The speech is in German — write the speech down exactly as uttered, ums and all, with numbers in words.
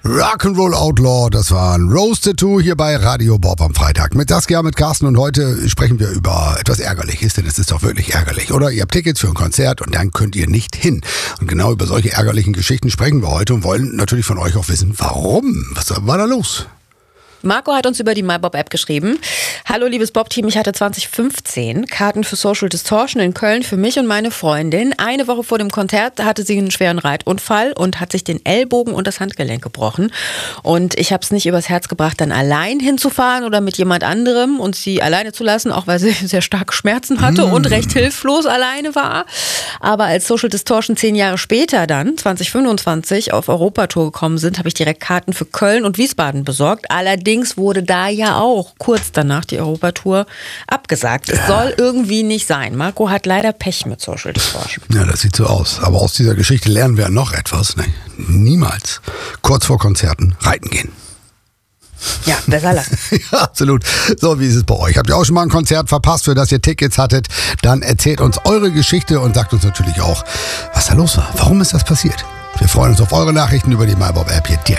Rock'n'Roll Outlaw, das war ein Roasted zwei hier bei Radio Bob am Freitag. Mit Saskia, mit Carsten und heute sprechen wir über etwas Ärgerliches, denn es ist doch wirklich ärgerlich, oder? Ihr habt Tickets für ein Konzert und dann könnt ihr nicht hin. Und genau über solche ärgerlichen Geschichten sprechen wir heute und wollen natürlich von euch auch wissen, warum? Was war da los? Marco hat uns über die MyBob-App geschrieben. Hallo liebes Bob-Team, ich hatte zwanzig fünfzehn Karten für Social Distortion in Köln für mich und meine Freundin. Eine Woche vor dem Konzert hatte sie einen schweren Reitunfall und hat sich den Ellbogen und das Handgelenk gebrochen. Und ich habe es nicht übers Herz gebracht, dann allein hinzufahren oder mit jemand anderem und sie alleine zu lassen, auch weil sie sehr starke Schmerzen hatte mm. und recht hilflos alleine war. Aber als Social Distortion zehn Jahre später dann, zwanzig fünfundzwanzig, auf Europatour gekommen sind, habe ich direkt Karten für Köln und Wiesbaden besorgt. Allerdings wurde da ja auch kurz danach die Europatour abgesagt. Es soll irgendwie nicht sein. Marco hat leider Pech mit Social Distortion. Ja, das sieht so aus. Aber aus dieser Geschichte lernen wir noch etwas. Ne? Niemals kurz vor Konzerten reiten gehen. Ja, besser lassen. Ja, absolut. So, wie ist es bei euch? Habt ihr auch schon mal ein Konzert verpasst, für das ihr Tickets hattet? Dann erzählt uns eure Geschichte und sagt uns natürlich auch, was da los war. Warum ist das passiert? Wir freuen uns auf eure Nachrichten über die MyBob-App hier direkt.